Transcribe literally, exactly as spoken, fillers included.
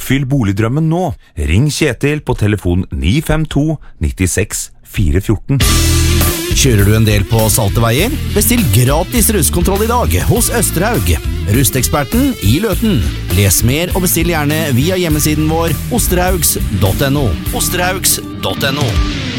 Oppfyll boligdrømmen nå. Ring Kjetil på telefon ni fem to nittiseks fire fjorten. Kjører du en del på salte veier? Bestill gratis rustkontroll i dag hos Østerhaug. Rusteksperten i Løten. Les mer og bestill gjerne via hjemmesiden vår osterhaugs punktum no. osterhaugs punktum no